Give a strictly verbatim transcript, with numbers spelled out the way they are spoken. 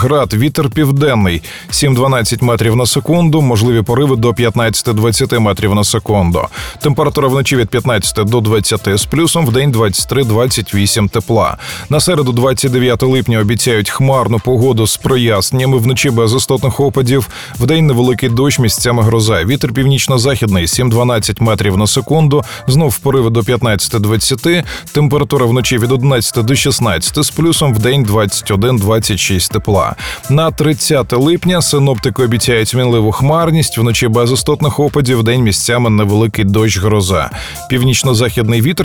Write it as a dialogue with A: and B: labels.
A: град, вітер південний сім-дванадцять метрів на секунду, можливі пориви до п'ятнадцять-двадцять метрів на секунду. Температура вночі від п'ятнадцяти до двадцяти з плюсом, вдень двадцять три - двадцять вісім тепла. На середу двадцять дев'яте липня обіцяють хмарну погоду з проясненнями, вночі без істотних опадів, вдень невеликий дощ, місцями гроза. Вітер північно-західний сім-дванадцять метрів на секунду, знов пориви до п'ятнадцяти-двадцяти, температура вночі від одинадцяти до шістнадцяти з плюсом, вдень двадцять один - двадцять шість тепла. На тридцяте липня синоптики обіцяють мінливу хмарність, вночі без істотних опадів, вдень місцями невеликий дощ, гроза. Північно-західний вітер